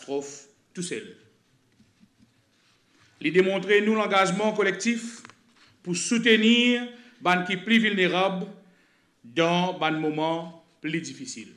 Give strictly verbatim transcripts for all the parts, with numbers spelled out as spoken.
catastrophe tout seul. Il démontrer nous l'engagement collectif pour soutenir les qui plus vulnérables dans les moments plus difficiles.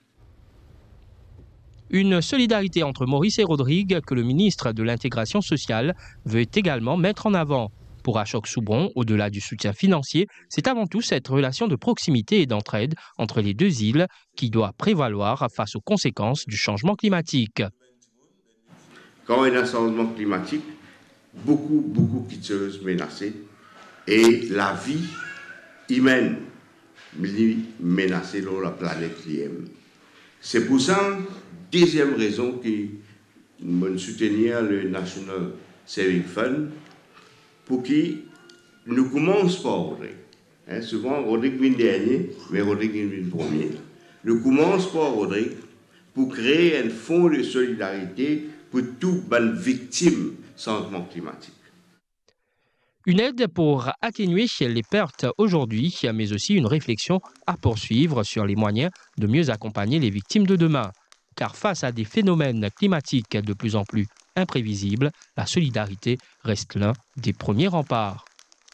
Une solidarité entre Maurice et Rodrigue que le ministre de l'Intégration sociale veut également mettre en avant. Pour Achok-Soubron, au-delà du soutien financier, c'est avant tout cette relation de proximité et d'entraide entre les deux îles qui doit prévaloir face aux conséquences du changement climatique. Quand il y a un changement climatique, beaucoup, beaucoup de choses menacées et la vie humaine menacée dans la planète. C'est pour ça, deuxième raison que nous soutenons le National Saving Fund pour qu'il nous commence par Rodrigue. Hein, souvent, Rodrigue vient dernier, mais Rodrigue vient premier. Nous commence par Rodrigue pour créer un fonds de solidarité pour toutes les victimes du changement climatique. Une aide pour atténuer les pertes aujourd'hui, mais aussi une réflexion à poursuivre sur les moyens de mieux accompagner les victimes de demain. Car face à des phénomènes climatiques de plus en plus imprévisibles, la solidarité reste l'un des premiers remparts.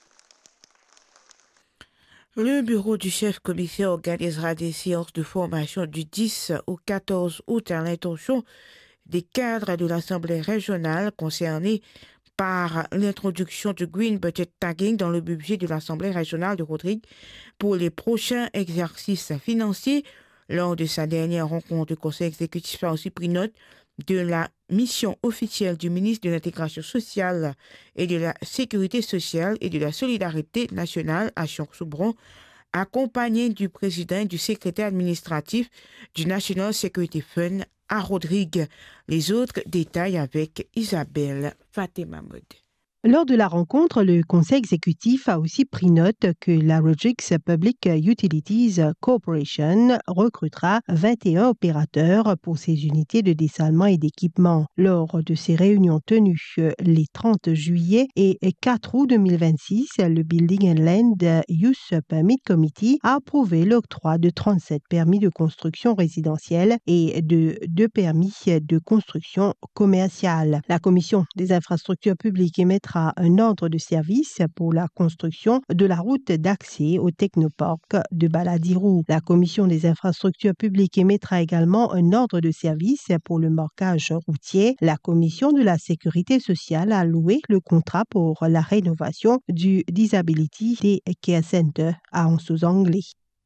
Le bureau du chef commissaire organisera des séances de formation du dix au quatorze août à l'intention des cadres de l'Assemblée régionale concernés par l'introduction du Green Budget Tagging dans le budget de l'Assemblée régionale de Rodrigue pour les prochains exercices financiers. Lors de sa dernière rencontre, le Conseil exécutif a aussi pris note de la mission officielle du ministre de l'Intégration sociale et de la Sécurité sociale et de la Solidarité nationale, Achok-Soubron, accompagné du président et du secrétaire administratif du National Security Fund à Rodrigue. Les autres détails avec Isabelle Fatemamod. Lors de la rencontre, le Conseil exécutif a aussi pris note que la Rodrigues Public Utilities Corporation recrutera vingt et un opérateurs pour ses unités de dessalement et d'équipement. Lors de ces réunions tenues les trente juillet et quatre août deux mille vingt-six, le Building and Land Use Permit Committee a approuvé l'octroi de trente-sept permis de construction résidentielle et de deux permis de construction commerciale. La Commission des infrastructures publiques émettra un ordre de service pour la construction de la route d'accès au technoparc de Baladirou. La Commission des infrastructures publiques émettra également un ordre de service pour le marquage routier. La Commission de la sécurité sociale a loué le contrat pour la rénovation du Disability Care Center à Anse-aux-Anglais.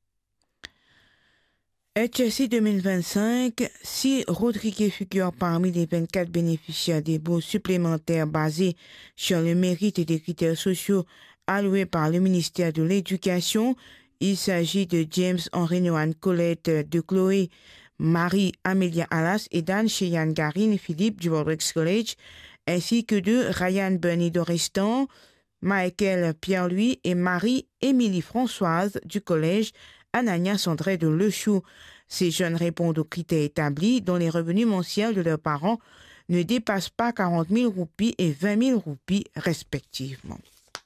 H S I deux mille vingt-cinq, si Rodrigue figure parmi les vingt-quatre bénéficiaires des bourses supplémentaires basées sur le mérite et des critères sociaux alloués par le ministère de l'Éducation, il s'agit de James Henry Noan Colette de Chloé, Marie Amélia Alas et Dan Cheyenne Garine Philippe du Rodrigues College, ainsi que de Ryan Bernie Dorestan, Michael Pierre-Louis et Marie-Émilie Françoise du collège Anania Sandré de Lechou. Ces jeunes répondent aux critères établis dont les revenus mensuels de leurs parents ne dépassent pas quarante mille roupies et vingt mille roupies respectivement.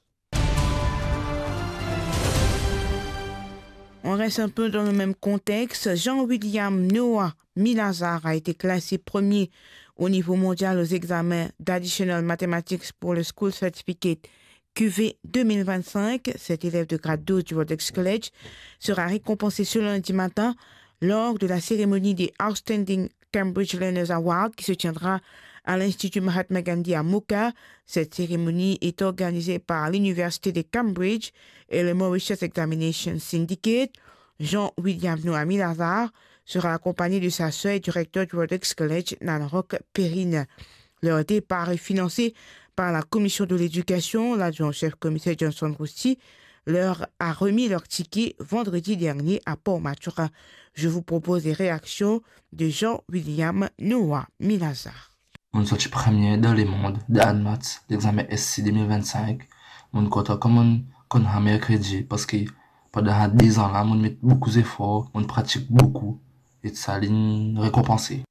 On reste un peu dans le même contexte. Jean-William Noah Milazar a été classé premier au niveau mondial aux examens d'Additional Mathematics pour le School Certificate Q V deux mille vingt-cinq. Cet élève de grade douze du Rodrigues College sera récompensé ce lundi matin lors de la cérémonie des Outstanding Cambridge Learners Awards qui se tiendra à l'Institut Mahatma Gandhi à Mocha. Cette cérémonie est organisée par l'Université de Cambridge et le Mauritius Examination Syndicate. Jean-William Noah Milazar sera accompagné de sa sœur et du recteur du Rodrigues College, Nanrock Perrine. Leur départ est financé par la Commission de l'Éducation. L'adjoint-chef commissaire Johnson Rousti leur a remis leur ticket vendredi dernier à Port-Matura. Je vous propose les réactions de Jean-William Noah Milazar. On sorti premier dans le monde d'Anmat, l'examen S C deux mille vingt-cinq. On compte comme on a mercredi parce que pendant dix ans là, on met beaucoup d'efforts, on pratique beaucoup et ça ligne récompensé.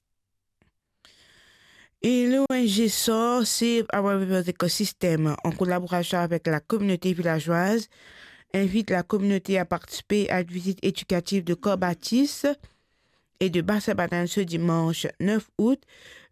Et l'O N G S O R, Save Our Rivers Ecosystem, en collaboration avec la communauté villageoise, invite la communauté à participer à une visite éducative de Corbatis et de Bassabanane ce dimanche neuf août.